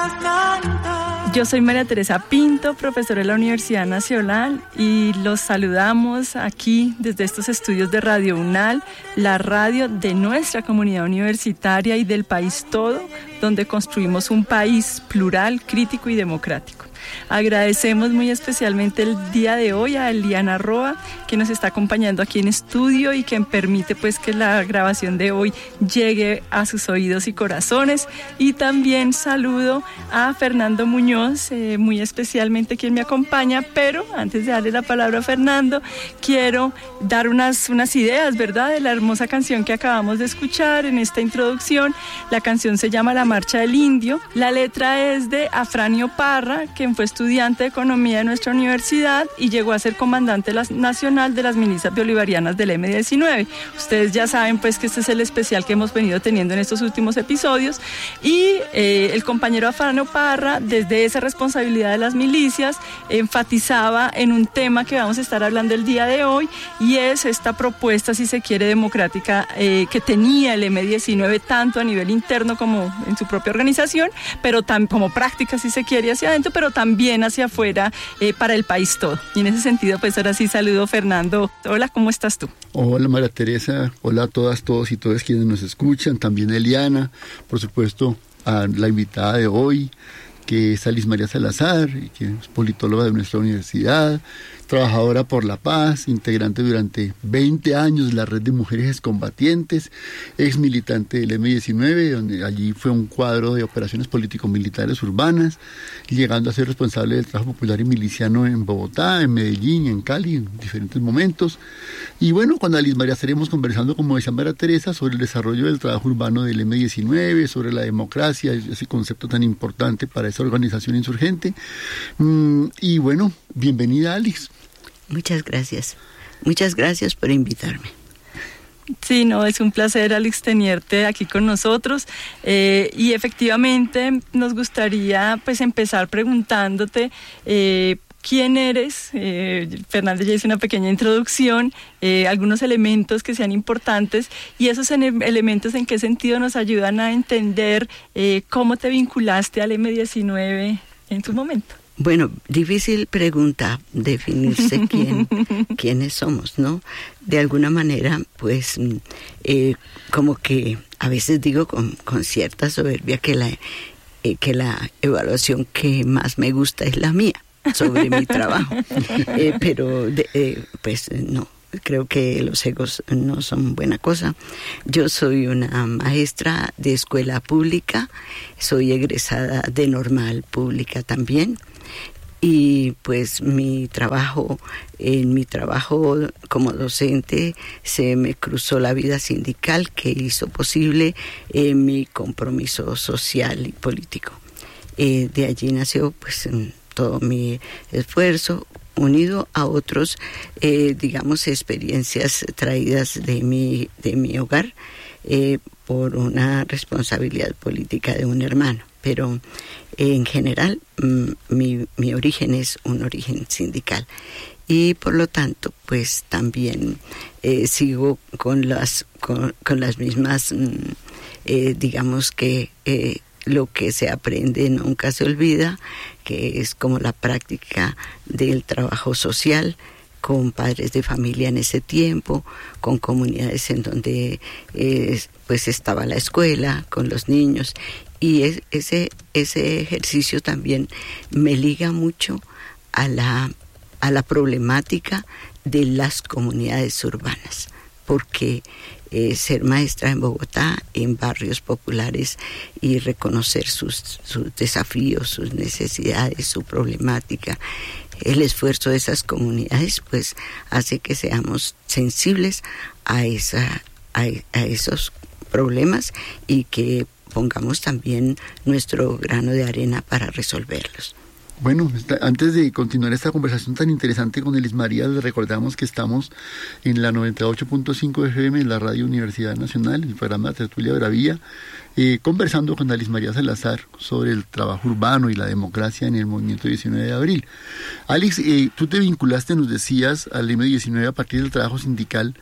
Yo soy María Teresa Pinto, profesora de la Universidad Nacional, y los saludamos aquí desde estos estudios de Radio UNAL, la radio de nuestra comunidad universitaria y del país todo, donde construimos un país plural, crítico y democrático. Agradecemos muy especialmente el día de hoy a Eliana Roa, que nos está acompañando aquí en estudio y que permite pues que la grabación de hoy llegue a sus oídos y corazones. Y también saludo a Fernando Muñoz, muy especialmente quien me acompaña, pero antes de darle la palabra a Fernando, quiero dar unas ideas, ¿verdad?, de la hermosa canción que acabamos de escuchar en esta introducción. La canción se llama La Marcha del Indio. La letra es de Afranio Parra, quien fue estudiante de economía de nuestra universidad y llegó a ser comandante nacional de las milicias bolivarianas del M-19. Ustedes ya saben pues que este es el especial que hemos venido teniendo en estos últimos episodios, y el compañero Afranio Parra, desde esa responsabilidad de las milicias, enfatizaba en un tema que vamos a estar hablando el día de hoy, y es esta propuesta, si se quiere, democrática que tenía el M-19, tanto a nivel interno como en su propia organización, pero como práctica, si se quiere, hacia adentro, pero también hacia afuera, para el país todo. Y en ese sentido, pues ahora sí saludo, Fernando. Hola, ¿cómo estás tú? Hola, María Teresa. Hola a todas, todos y todas quienes nos escuchan. También a Eliana, por supuesto, a la invitada de hoy, que es Alice María Salazar, que es politóloga de nuestra universidad, trabajadora por la paz, integrante durante 20 años de la Red de Mujeres Excombatientes, ex militante del M-19, donde allí fue un cuadro de operaciones político-militares urbanas, llegando a ser responsable del trabajo popular y miliciano en Bogotá, en Medellín, en Cali, en diferentes momentos. Y bueno, con Alice María estaremos conversando, como decía María Teresa, sobre el desarrollo del trabajo urbano del M-19, sobre la democracia, ese concepto tan importante para esa organización insurgente. Y bueno, bienvenida, Alice. Muchas gracias. Muchas gracias por invitarme. Sí, no, es un placer, Alex, tenerte aquí con nosotros, y efectivamente nos gustaría pues empezar preguntándote quién eres. Fernando ya hizo una pequeña introducción, algunos elementos que sean importantes, y esos elementos en qué sentido nos ayudan a entender cómo te vinculaste al M-19 en tu momento. Bueno, difícil pregunta definirse quiénes somos, ¿no? De alguna manera, pues, como que a veces digo con cierta soberbia que la evaluación que más me gusta es la mía sobre mi trabajo, pero pues no. Creo que los egos no son buena cosa. Yo soy una maestra de escuela pública, soy egresada de normal pública también, y pues en mi trabajo como docente se me cruzó la vida sindical, que hizo posible mi compromiso social y político. De allí nació pues todo mi esfuerzo, unido a otros, digamos, experiencias traídas de mi hogar, por una responsabilidad política de un hermano. Pero en general mi origen es un origen sindical, y por lo tanto pues también sigo con las mismas, digamos que lo que se aprende nunca se olvida, que es como la práctica del trabajo social con padres de familia en ese tiempo, con comunidades en donde pues estaba la escuela, con los niños, y ese ejercicio también me liga mucho a la problemática de las comunidades urbanas, porque ser maestra en Bogotá, en barrios populares, y reconocer sus desafíos, sus necesidades, su problemática, el esfuerzo de esas comunidades, pues hace que seamos sensibles a esos problemas, y que pongamos también nuestro grano de arena para resolverlos. Bueno, antes de continuar esta conversación tan interesante con Alice María, les recordamos que estamos en la 98.5 FM en la Radio Universidad Nacional, el programa Tertulia Bravía, conversando con Alice María Salazar sobre el trabajo urbano y la democracia en el movimiento 19 de abril. Alice, tú te vinculaste, nos decías, al M-19 a partir del trabajo sindical,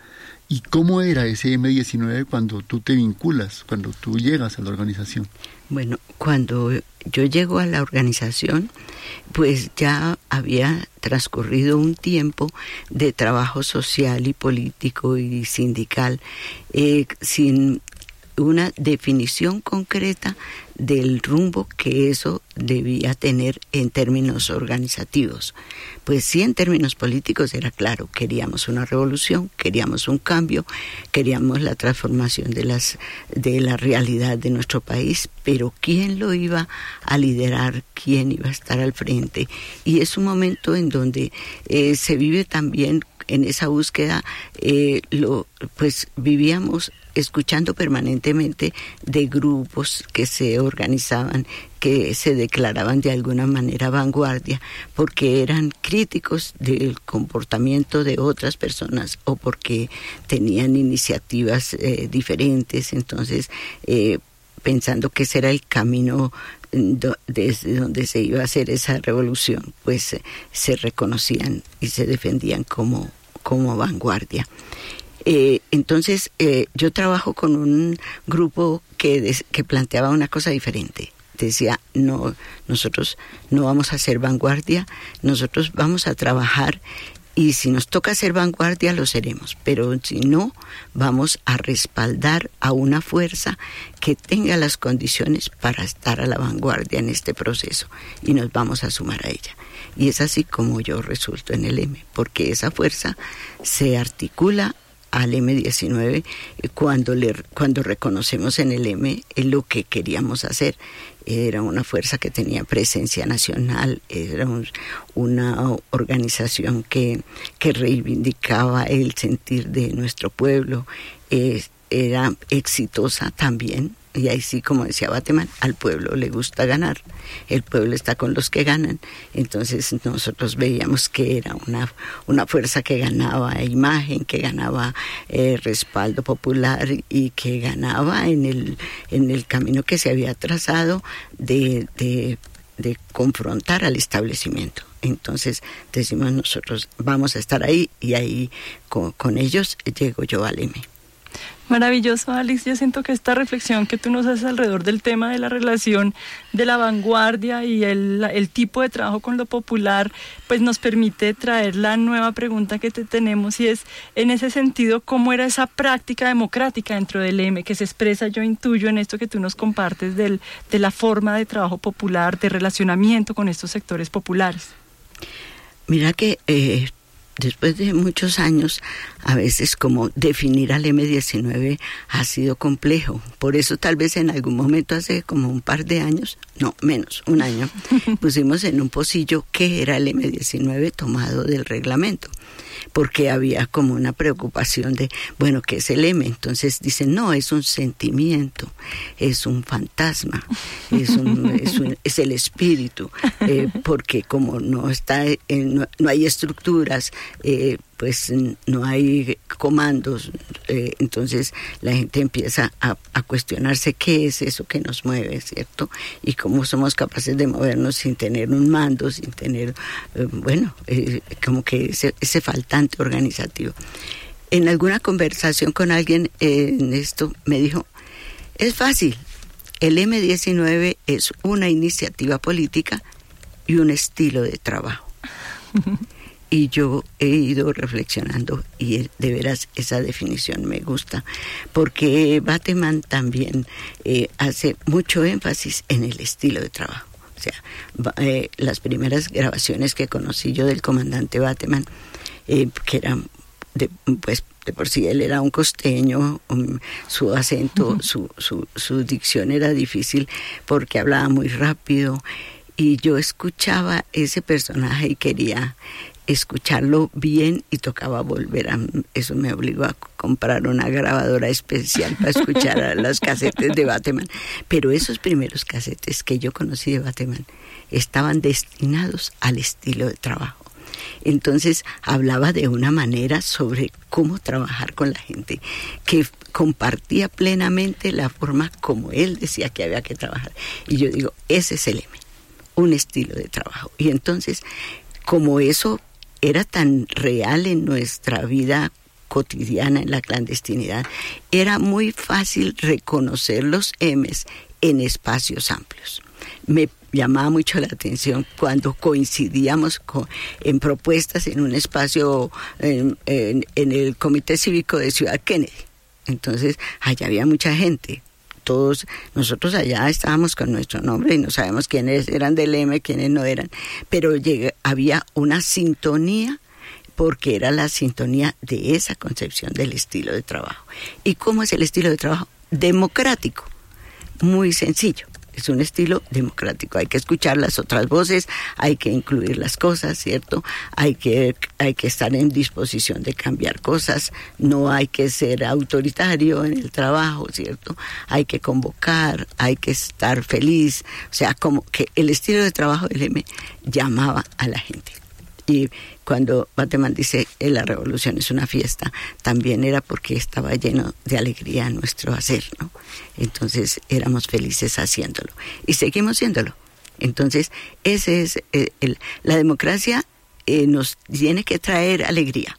¿Y cómo era ese M19 cuando tú te vinculas, cuando tú llegas a la organización? Bueno, cuando yo llego a la organización, pues ya había transcurrido un tiempo de trabajo social y político y sindical, sin una definición concreta del rumbo que eso debía tener en términos organizativos. Pues sí, en términos políticos era claro, queríamos una revolución, queríamos un cambio, queríamos la transformación de la realidad de nuestro país, pero ¿quién lo iba a liderar? ¿Quién iba a estar al frente? Y es un momento en donde se vive también en esa búsqueda, pues vivíamos escuchando permanentemente de grupos que se organizaban, que se declaraban de alguna manera vanguardia, porque eran críticos del comportamiento de otras personas o porque tenían iniciativas diferentes. Entonces, pensando que ese era el camino desde donde se iba a hacer esa revolución, pues se reconocían y se defendían como vanguardia. Entonces, yo trabajo con un grupo que planteaba una cosa diferente. Decía, no, nosotros no vamos a ser vanguardia, nosotros vamos a trabajar y si nos toca ser vanguardia lo seremos, pero si no, vamos a respaldar a una fuerza que tenga las condiciones para estar a la vanguardia en este proceso y nos vamos a sumar a ella. Y es así como yo resulto en el M, porque esa fuerza se articula al M19 cuando reconocemos en el M lo que queríamos hacer. Era una fuerza que tenía presencia nacional, era una organización que reivindicaba el sentir de nuestro pueblo, era exitosa también. Y ahí sí, como decía Bateman, al pueblo le gusta ganar, el pueblo está con los que ganan. Entonces nosotros veíamos que era una fuerza que ganaba imagen, que ganaba respaldo popular y que ganaba en el camino que se había trazado de confrontar al establecimiento. Entonces decimos nosotros vamos a estar ahí y ahí con ellos llego yo al M. Maravilloso, Alex. Yo siento que esta reflexión que tú nos haces alrededor del tema de la relación de la vanguardia y el tipo de trabajo con lo popular, pues nos permite traer la nueva pregunta que te tenemos, y es, en ese sentido, ¿cómo era esa práctica democrática dentro del M que se expresa, yo intuyo, en esto que tú nos compartes de la forma de trabajo popular, de relacionamiento con estos sectores populares? Mira que después de muchos años, a veces como definir al M19 ha sido complejo. Por eso tal vez en algún momento hace como un par de años, no, menos, un año, pusimos en un pocillo qué era el M19 tomado del reglamento. Porque había como una preocupación de, bueno, ¿qué es el M? Entonces dicen, no, es un sentimiento, es un fantasma, es el espíritu, porque como no hay estructuras, pues no hay comandos, entonces la gente empieza a cuestionarse qué es eso que nos mueve, ¿cierto? Y cómo somos capaces de movernos sin tener un mando, sin tener, como que ese faltante organizativo. En alguna conversación con alguien en esto me dijo, es fácil, el M19 es una iniciativa política y un estilo de trabajo. Y yo he ido reflexionando y de veras esa definición me gusta, porque Bateman también hace mucho énfasis en el estilo de trabajo. O sea, las primeras grabaciones que conocí yo del comandante Bateman, que eran, de por sí él era un costeño, su acento, su dicción era difícil porque hablaba muy rápido, y yo escuchaba ese personaje y quería escucharlo bien y tocaba volver eso me obligó a comprar una grabadora especial para escuchar a los casetes de Bateman, pero esos primeros casetes que yo conocí de Bateman estaban destinados al estilo de trabajo. Entonces hablaba de una manera sobre cómo trabajar con la gente, que compartía plenamente la forma como él decía que había que trabajar, y yo digo, ese es el M, un estilo de trabajo. Y entonces, como eso era tan real en nuestra vida cotidiana en la clandestinidad, era muy fácil reconocer los M's en espacios amplios. Me llamaba mucho la atención cuando coincidíamos en propuestas en un espacio en el Comité Cívico de Ciudad Kennedy. Entonces, allá había mucha gente. Todos nosotros allá estábamos con nuestro nombre y no sabemos quiénes eran del M, quiénes no eran, pero había una sintonía, porque era la sintonía de esa concepción del estilo de trabajo. ¿Y cómo es el estilo de trabajo? Democrático, muy sencillo. Es un estilo democrático. Hay que escuchar las otras voces, hay que incluir las cosas, ¿cierto? Hay que estar en disposición de cambiar cosas, no hay que ser autoritario en el trabajo, ¿cierto? Hay que convocar, hay que estar feliz. O sea, como que el estilo de trabajo del M llamaba a la gente. Y cuando Bateman dice la revolución es una fiesta, también era porque estaba lleno de alegría nuestro hacer, ¿no? Entonces éramos felices haciéndolo y seguimos siéndolo. Entonces ese es la democracia nos tiene que traer alegría.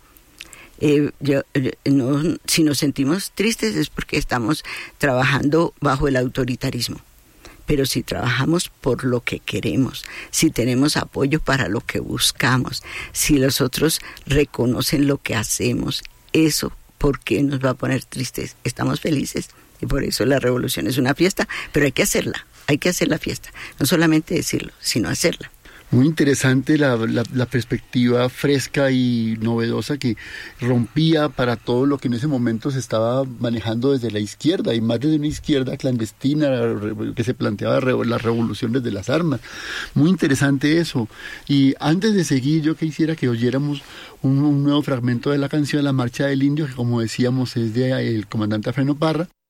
Si nos sentimos tristes es porque estamos trabajando bajo el autoritarismo. Pero si trabajamos por lo que queremos, si tenemos apoyo para lo que buscamos, si los otros reconocen lo que hacemos, eso, ¿por qué nos va a poner tristes? Estamos felices y por eso la revolución es una fiesta, pero hay que hacer la fiesta, no solamente decirlo, sino hacerla. Muy interesante la perspectiva fresca y novedosa que rompía para todo lo que en ese momento se estaba manejando desde la izquierda, y más desde una izquierda clandestina que se planteaba la revolución desde las armas. Muy interesante eso. Y antes de seguir, yo quisiera que oyéramos un nuevo fragmento de la canción La Marcha del Indio, que como decíamos es del comandante Alfredo Parra.